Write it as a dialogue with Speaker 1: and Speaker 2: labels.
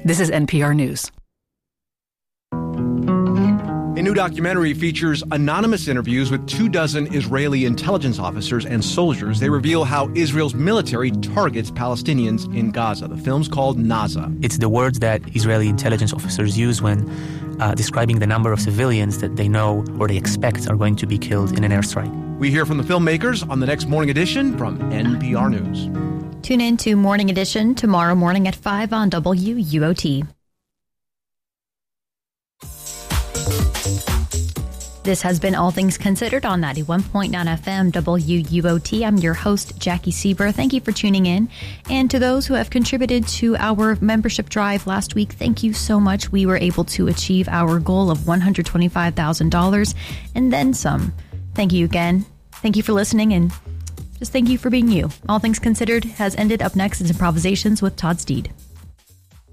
Speaker 1: This is NPR News.
Speaker 2: A new documentary features anonymous interviews with 24 Israeli intelligence officers and soldiers. They reveal how Israel's military targets Palestinians in Gaza. The film's called Naza.
Speaker 3: It's the words that Israeli intelligence officers use when describing the number of civilians that they know or they expect are going to be killed in an airstrike.
Speaker 2: We hear from the filmmakers on the next Morning Edition from NPR News.
Speaker 4: Tune in to Morning Edition tomorrow morning at 5 on WUOT. This has been All Things Considered on 91.9 FM WUOT. I'm your host, Jackie Sieber. Thank you for tuning in. And to those who have contributed to our membership drive last week, thank you so much. We were able to achieve our goal of $125,000 and then some. Thank you again. Thank you for listening, and just thank you for being you. All Things Considered has ended. Up next is Improvisations with Todd Steed.